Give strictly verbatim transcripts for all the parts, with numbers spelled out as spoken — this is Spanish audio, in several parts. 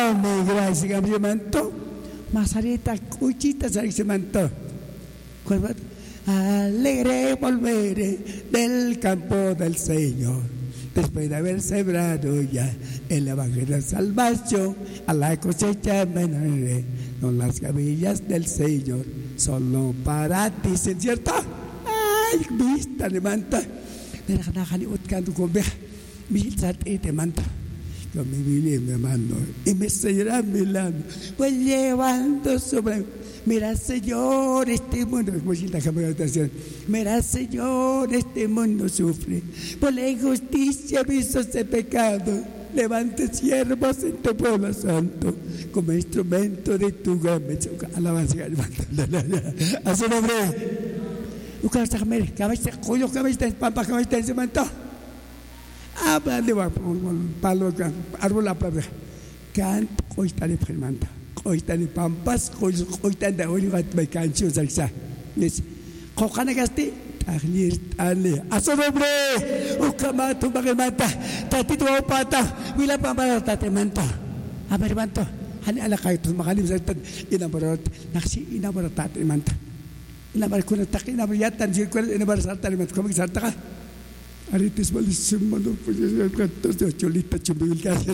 dame gracias, mi manto. Masarita, cuchita, se manto. Alegre volveré del campo del Señor, después de haber sembrado ya el evangelio de salvación, a la cosecha me uniré con las gavillas del Señor, solo para ti, ¿cierto? Ay, vista, levanta. Nerakanakani utkanto ko be, bisat ite manta. Yo me vine mi mano y me seguirá mirando, pues llevando sobre. Mira, Señor, este mundo, mira, Señor, este mundo sufre por la injusticia, visos de pecado. Levante siervos en tu pueblo santo como instrumento de tu gracia. Alabanza, a su nombre. Uka sa kamera, kamay sa kuyo, kamay sa pampa, kamay sa semento. Habla de palo, árbol la palabra. Canto, hoy está de primanta. Hoy está de pampas, hoy está de hoy va a canción salsa. Yes. Kokana gasti, tahlir tale. A su nombre. Uka matu bagemata. Tati tu pata, bila pampa tate manta. A ver manto. Hani ala kayo tu makalim sa inabarat, naksi inabarat tate manta. Inabar kuna taki inabar yatan jir kuna inabar salta limat komik salta ka. Aritis balis semano punya kata cholita cumbil kasih.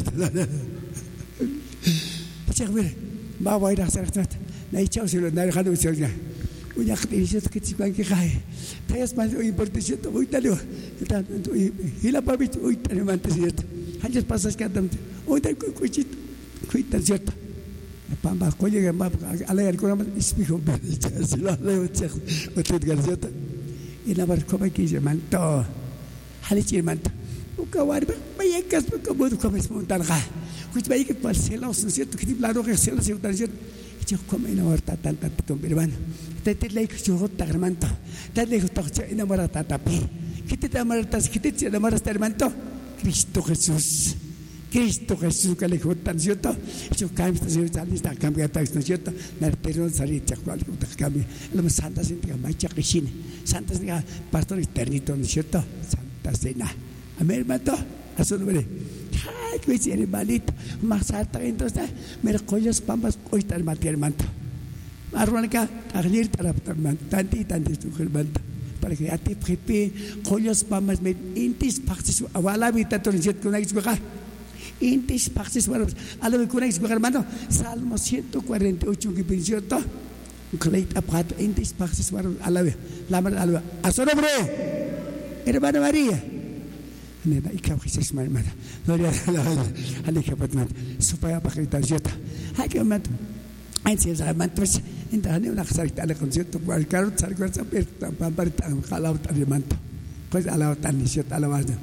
Cek ber, bawa ida serat. Nai cau silo nai kanu silnya. Unya ketiris itu kecikuan kekay. Payas masih importasi itu uita lho. Kita hila pabit uita ni mantas itu. Hanya pasas kadam. Uita kucit kuita siapa. Pamba kolye gamba alay alkora ismiho berja sila lewat cek betul garjata ina bar koma kije manto halicir manto uka war banyak kas kabut komes montan ka kuch baik par sela usit kitib lado ke sela se utarjat cek koma ina war tatan tat tom berban tetet lek juhut tagar manto tat lek tak ina mar tatapi kitit amar tas kitit ina mar star manto Cristo Jesús Cristo Jesús que le juntan, ¿cierto? Yo cambio, yo salí, está cambiando, ¿no cierto? La perro salí, ya cual, cambio. Los santas en la macha crisine, santas de pastor eternito, ¿no cierto? Santa Cena. Amén, hermano, a su nombre. Ay, que si eres malito, más alta, entonces, me recoges pambas, hoy está el material, hermano. Arronica, aglir, hermano, tanti, tanti, tu hermano. Para que a ti, prepe, collos pambas, me intis, paxis, avala, vita, ¿no cierto? Una explicación. Intis paxis waros ala me kunex hermano Salmo ciento cuarenta y ocho que pensó to kleit apat intis paxis waros ala la mar ala a su nombre hermana María nena ikam Jesús hermana gloria a la ala que patmat supaya paquita jeta hay que mat ein se zaman pues entane una xarita ala concierto cual caro sargo saber pampar khalaut alimanto pues ala tan jeta ala wazna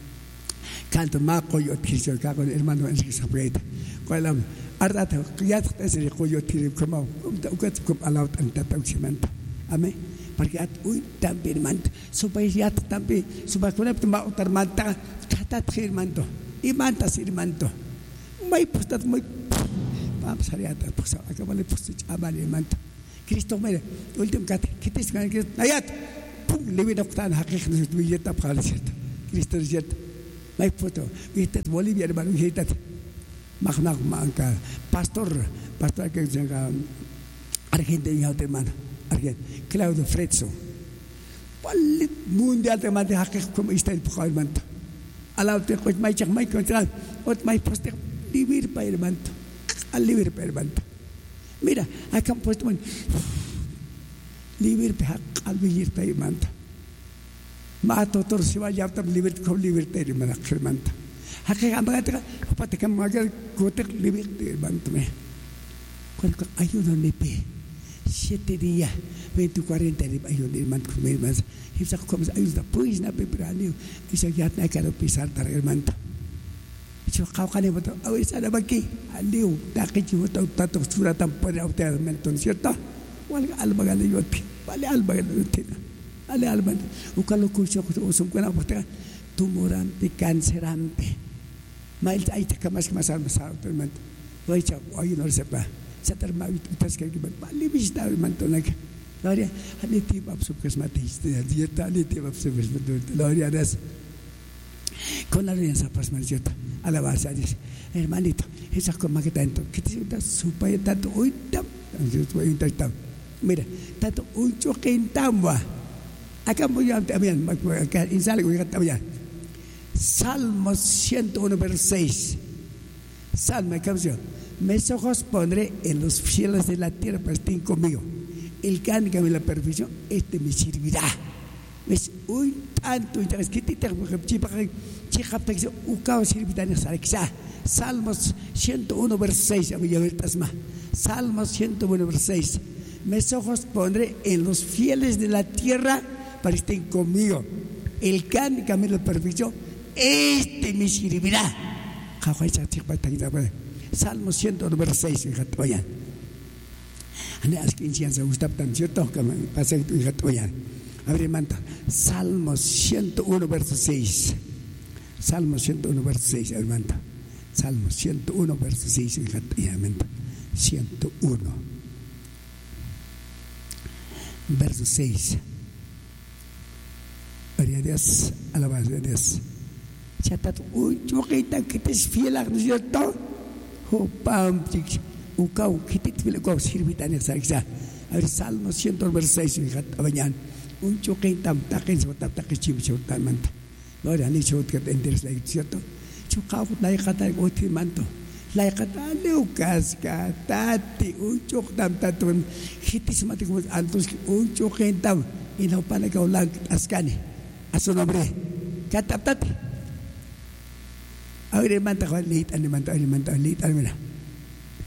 canto más coyote que con hermano en que se puede cuál ardata ya es el coyote como como a la otra cimento amén porque hoy también manta supaya ya también supaya con el tema otra manta kata hermano y manta hermano muy postat muy vamos a ver pues acaba le pues abale manta Cristo mire último cat que te escan que ayat pum le viene a octan hakikat no tu yeta para cierto Cristo cierto May foto, kita Bolivia hermano kita, makna mangka pastor, pastor que llega Argentina hermano, Argentina, Claudio Frezzo, Pali mundial hermano hakik como está el pujar hermano, alaude que coach may chak may control, ot may poster libir pa hermano, al libir pa hermano, mira, acá puesto man, libir pa al libir pa hermano. Mato torsi va ya tam liberty ko liberty man akrimanta hakika amagata pati kam magal kotek liberty bantu me kon ko ayuno nepe siete días veinte cuarenta ayuno man ko me mas hisa ko mas ayuno pues na pebrani isa yat na karo pisar tar hermanta iso kaw kane bato awis ada baki aliu takiji bato tato suratan para autar menton cierto wal albagal yopi wal albagal yotina Ale alban, ukalo kusho usum kuna pota tumorante cancerante. Mail ay te kamas kamas al masal terment. Loicha ay no sepa. Satar ma utas que bali bista mantonak. Gloria, ale ti bab subkes matis. Dieta ale ti bab subkes matis. Gloria das. con la alianza pues man cierto alabanza dice hermanito esa como que tanto que te da su payo tanto hoy tam mira tanto un choque tamba acá voy a también acá insal voy a también Salmo ciento uno verso seis Salmo canción mis ojos pondré en los cielos de la tierra para estar conmigo el que anda en la perfección este me servirá es un tanto interés que te tengo que chipar chipar que ucao servirá en esa exa Salmos ciento uno verso seis Salmos ciento uno verso seis mis ojos pondré en los fieles de la tierra para estén conmigo el que anda en la perfección este me servirá Salmo ciento uno verso seis vayan ane as que incienso gusta tan cierto que pasa tu hija vayan abre manta Salmo ciento uno verso seis Salmo ciento uno verso seis hermano Salmo ciento uno verso seis hija vayan ciento uno verso seis gloria a Dios alabanza a Dios chatat un choquita que te es fiel a cierto oh pam chic ucao que te fiel a sirvita en esa exa a Salmo ciento uno verso seis hija vayan un choquita taken so tap taken chim so tamanta gloria a Dios que te interesa la cierto chocao la hija ta oti manto la hija ta Lucas catati un choquita tatun hitis mate como antos un choquita y no para que hablan ascane a su nombre cataptati Ahora manta con lit, manta, manta lit, mira.